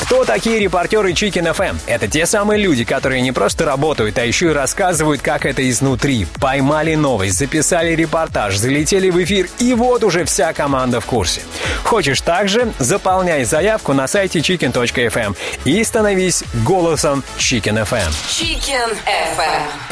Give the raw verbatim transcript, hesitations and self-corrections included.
Кто такие репортеры Chicken эф эм? Это те самые люди, которые не просто работают, а еще и рассказывают, как это изнутри. Поймали новость, записали репортаж, залетели в эфир, и вот уже вся команда в курсе. Хочешь также? Заполняй заявку на сайте chicken точка эф эм и становись голосом Chicken эф эм. Chicken эф эм.